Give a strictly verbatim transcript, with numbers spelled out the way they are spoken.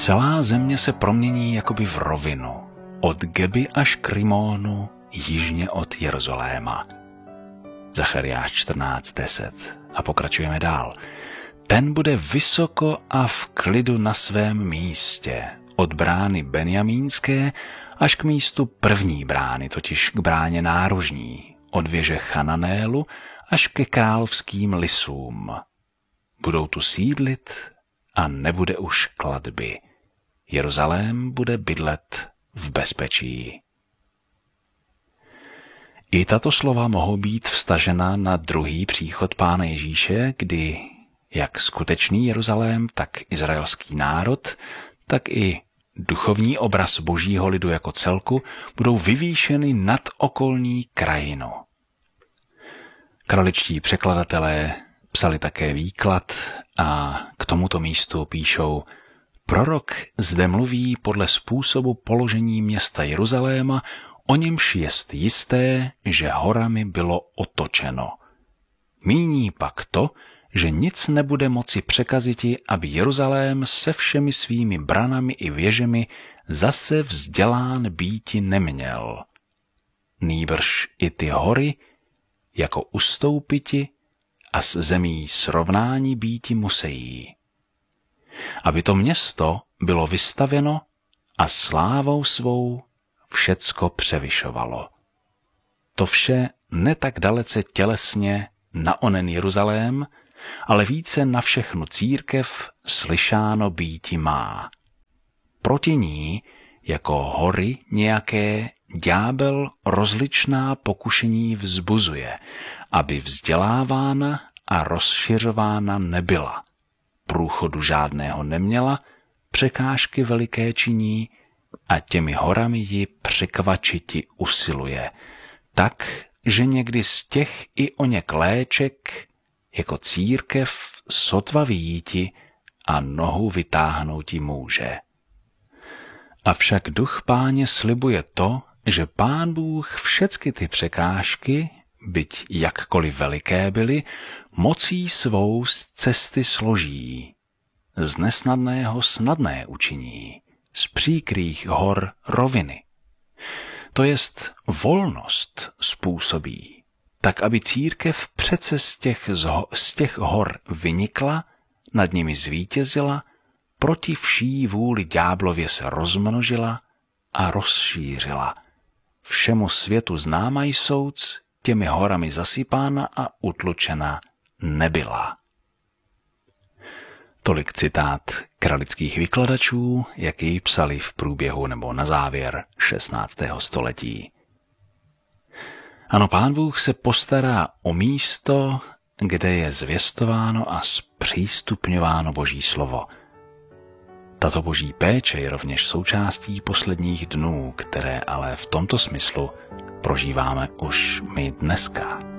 Celá země se promění jakoby v rovinu, od Geby až k Rimónu, jižně od Jeruzaléma. Zachariáš čtrnáct deset. A pokračujeme dál. Ten bude vysoko a v klidu na svém místě, od brány Benjamínské až k místu první brány, totiž k bráně nárožní, od věže Chananélu až ke královským lisům. Budou tu sídlit a nebude už klatby. Jeruzalém bude bydlet v bezpečí. I tato slova mohou být vztažena na druhý příchod Pána Ježíše, kdy jak skutečný Jeruzalém, tak izraelský národ, tak i duchovní obraz božího lidu jako celku budou vyvýšeny nad okolní krajinu. Kraličtí překladatelé psali také výklad a k tomuto místu píšou: Prorok zde mluví podle způsobu položení města Jeruzaléma, o němž jest jisté, že horami bylo otočeno. Míní pak to, že nic nebude moci překaziti, aby Jeruzalém se všemi svými branami i věžemi zase vzdělán býti neměl. Nýbrž i ty hory, jako ustoupiti a s zemí srovnání býti musejí. Aby to město bylo vystaveno a slávou svou všecko převyšovalo. To vše ne tak dalece tělesně na onen Jeruzalém, ale více na všechnu církev slyšáno býti má. Proti ní, jako hory nějaké, ďábel rozličná pokušení vzbuzuje, aby vzdělávána a rozšiřována nebyla. Průchodu žádného neměla, překážky veliké činí a těmi horami ji překvačiti usiluje, tak, že někdy z těch i oněk léček jako církev sotva vyjíti a nohu vytáhnouti může. Avšak duch Páně slibuje to, že Pán Bůh všecky ty překážky, byť jakkoliv veliké byly, mocí svou z cesty složí, z nesnadného snadné učiní, z příkrých hor roviny. To jest volnost způsobí, tak aby církev přece z těch, z těch hor vynikla, nad nimi zvítězila, proti vší vůli ďáblově se rozmnožila a rozšířila. Všemu světu známa jsouc, těmi horami zasypána a utlučena nebyla. Tolik citát kralických vykladačů, jak jej psali v průběhu nebo na závěr šestnáctého století. Ano, Pán Bůh se postará o místo, kde je zvěstováno a zpřístupňováno Boží slovo. Tato boží péče je rovněž součástí posledních dnů, které ale v tomto smyslu prožíváme už my dneska.